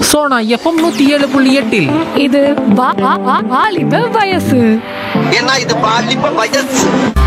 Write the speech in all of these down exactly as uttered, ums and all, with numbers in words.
Sona FM நூத்தி ஏழு புள்ளி எட்டில் இது வா- வா- வா- வாலிப வயசு. ஏன்னா இது பாலிப்ப வயசு.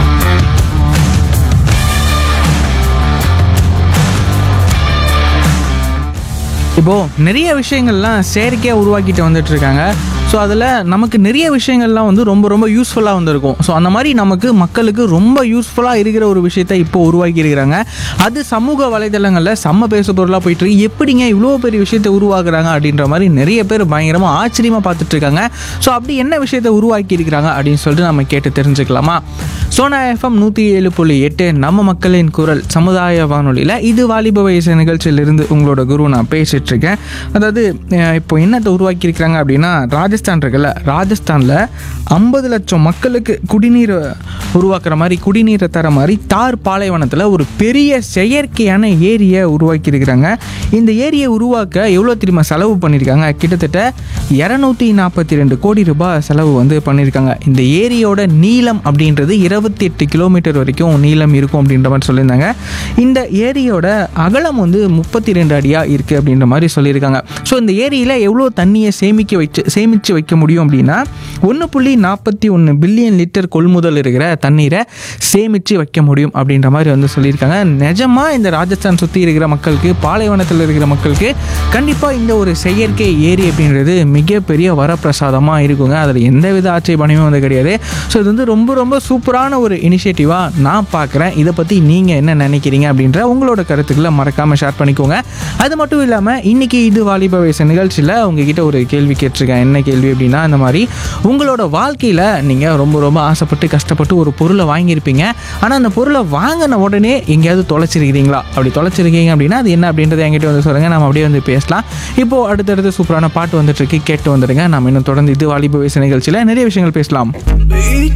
இப்போது நிறைய விஷயங்கள்லாம் செயற்கையாக உருவாக்கிட்டு வந்துட்டு இருக்காங்க. ஸோ அதில் நமக்கு நிறைய விஷயங்கள்லாம் வந்து ரொம்ப ரொம்ப யூஸ்ஃபுல்லாக வந்திருக்கும். ஸோ அந்த மாதிரி நமக்கு மக்களுக்கு ரொம்ப யூஸ்ஃபுல்லாக இருக்கிற ஒரு விஷயத்தை இப்போ உருவாக்கி இருக்கிறாங்க. அது சமூக வலைதளங்களில் செம்ம பேசு பொருளாக போயிட்டு இருக்கு. எப்படிங்க இவ்வளோ பெரிய விஷயத்தை உருவாக்குறாங்க அப்படின்ற மாதிரி நிறைய பேர் பயங்கரமாக ஆச்சரியமாக பார்த்துட்டு இருக்காங்க. ஸோ அப்படி என்ன விஷயத்தை உருவாக்கி இருக்கிறாங்க அப்படின்னு சொல்லிட்டு நம்ம கேட்டு தெரிஞ்சுக்கலாமா? சோனா எஃப்எம் நூற்றி ஏழு புள்ளி எட்டு நம்ம மக்களின் குரல் சமுதாய வானொலியில் இது வாலிப வயசு நிகழ்ச்சியிலிருந்து உங்களோட குரு நான் பேசிட்டு இருக்கேன். அதாவது அஹ் இப்போ என்னத்தை உருவாக்கியிருக்கிறாங்க அப்படின்னா, ராஜஸ்தான் இருக்குல்ல, ராஜஸ்தானில் ஐம்பது லட்சம் மக்களுக்கு குடிநீரை உருவாக்குற மாதிரி, குடிநீரை தர மாதிரி தார் பாலைவனத்தில் ஒரு பெரிய செயற்கையான ஏரியை உருவாக்கியிருக்கிறாங்க. இந்த ஏரியை உருவாக்க எவ்வளோ தெரியுமா செலவு பண்ணியிருக்காங்க? கிட்டத்தட்ட இரநூத்தி நாற்பத்தி ரெண்டு கோடி ரூபாய் செலவு வந்து பண்ணியிருக்காங்க. இந்த ஏரியோட நீளம் அப்படின்றது இருபத்தி எட்டு கிலோமீட்டர் வரைக்கும் நீளம் இருக்கும் அப்படின்ற மாதிரி சொல்லியிருந்தாங்க. இந்த ஏரியோட அகலம் வந்து முப்பத்தி ரெண்டு அடியாக இருக்குது அப்படின்ற மாதிரி சொல்லியிருக்காங்க. ஸோ இந்த ஏரியில் எவ்வளோ தண்ணியை சேமிக்க வச்சு சேமித்து வைக்க முடியும் அப்படின்னா, ஒன்று புள்ளி நாற்பத்தி ஒன்று பில்லியன் லிட்டர் கொள்முதல் இருக்கிற தண்ணீரை சேமித்து வைக்க முடியும் அப்படின்ற மாதிரி வந்து சொல்லியிருக்காங்க. நிஜமாக இந்த ராஜஸ்தான் சுற்றி இருக்கிற மக்களுக்கு, பாலைவனத்தில் இருக்கிற மக்களுக்கு கண்டிப்பாக இந்த ஒரு செயற்கை ஏரி அப்படின்றது மிகப்பெரிய வரப்பிரசாதமாக இருக்குங்க. அதில் எந்தவித ஆட்சேபனையும் வந்து கிடையாது. ஸோ இது வந்து ரொம்ப ரொம்ப சூப்பரான ஒரு இனிஷியேட்டிவாக நான் பார்க்குறேன். இதை பற்றி நீங்கள் என்ன நினைக்கிறீங்க அப்படின்ற உங்களோட கருத்துக்களை மறக்காமல் ஷேர் பண்ணிக்கோங்க. அது மட்டும் இல்லாமல் இன்றைக்கி இது வாலிப வயசு நிகழ்ச்சியில் உங்ககிட்ட ஒரு கேள்வி கேட்டிருக்கேன். என்ன கேள்வி அப்படின்னா, இந்த மாதிரி உங்களோட வாழ்க்கையில் நீங்கள் ரொம்ப ரொம்ப ஆசைப்பட்டு கஷ்டப்பட்டு ஒரு பொருளை வாங்கியிருப்பீங்க. ஆனால் அந்த பொருளை வாங்கின உடனே எங்கேயாவது தொலைச்சிருக்கிறீங்களா? அப்படி தொலைச்சிருக்கீங்க அப்படின்னா அது என்ன அப்படின்றத என்கிட்ட வந்து சொல்லுங்கள். நம்ம அப்படியே வந்து பேசலாம். இப்போது அடுத்தடுத்து சூப்பரான பாட்டு வந்துட்டுருக்கு, கேட்டு வந்துடுங்க. நம்ம இன்னும் தொடர்ந்து இது வாலிப வயசு நிகழ்ச்சியில் நிறைய விஷயங்கள் பேசலாம்.